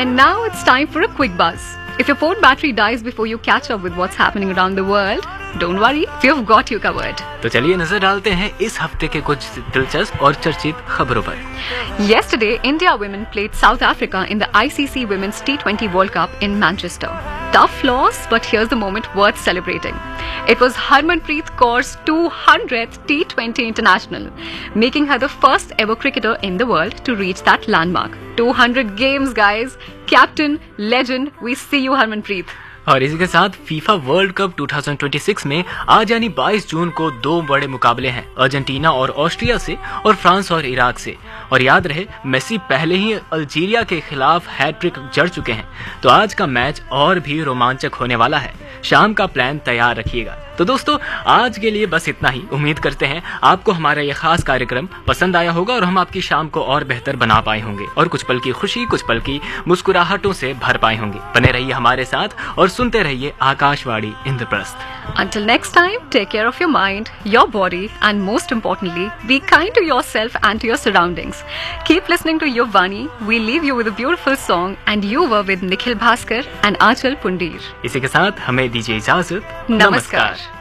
And now it's time for a quick buzz. If your phone battery dies before you catch up with what's happening around the world, don't worry, we've got you covered. तो चलिए नजर डालते हैं इस हफ्ते के कुछ दिलचस्प और चर्चित खबरों पर। Yesterday, India women played South Africa in the ICC Women's T20 World Cup in Manchester. Tough loss, but here's the moment worth celebrating. It was Harmanpreet Kaur's 200th T20 International, making her the first ever cricketer in the world to reach that landmark. 200 games, guys. Captain, legend, we see you, Harmanpreet. और इसी के साथ FIFA world cup 2026 में आज यानी 22 जून को दो बड़े मुकाबले हैं, अर्जेंटीना और ऑस्ट्रिया से और फ्रांस और इराक से। और याद रहे, मेसी पहले ही अल्जीरिया के खिलाफ हैट्रिक जड़ चुके हैं, तो आज का मैच और भी रोमांचक होने वाला है। शाम का प्लान तैयार रखिएगा। तो दोस्तों, आज के लिए बस इतना ही। उम्मीद करते हैं आपको हमारा यह खास कार्यक्रम पसंद आया होगा और हम आपकी शाम को और बेहतर बना पाए होंगे और कुछ पल की खुशी, कुछ पल की मुस्कुराहटों से भर पाए होंगे। बने रहिए हमारे साथ और सुनते रहिए Akashvani Indraprastha. Until next time, take care of your mind, your body, and most importantly, be kind to yourself and to your surroundings. Keep listening to Yuvani. We leave you with a beautiful song, and you were with Nikhil Bhaskar and Achal Pundir. इसी के साथ हमें दीजिए इजाजत। नमस्कार।